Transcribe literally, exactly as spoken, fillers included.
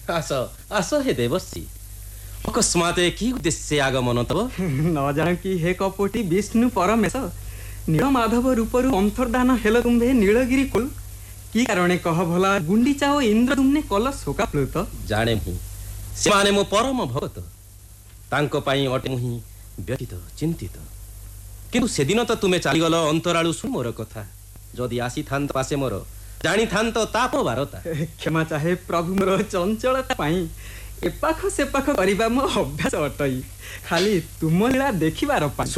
आस आस हे देवश्री अकस्मात की उद्देश्य आगमन तब न जान कि हे कपटी विष्णु परमेश नीलमाधव रूपरू अंतर्धान हेल तुम्भे नीलगिरी कुल की कारणे कह भला गुंडीचा ओ इंद्र तुमने कल शोका प्लुत जाने मु से माने मो परम भगत तांको पाई अटे मुही व्यथित चिंतित किंतु से दिन तो तुमे चली गलो अंतराळु सुन मोर कथा जदि आसी थांत पासे मोर जानी थांत ताप बारता क्षमा चाहे प्रभु मोर चंचलता पाई एपाख सेपाख करिबा मो अभ्यास अटई खाली तुम लीला देखिबार पाई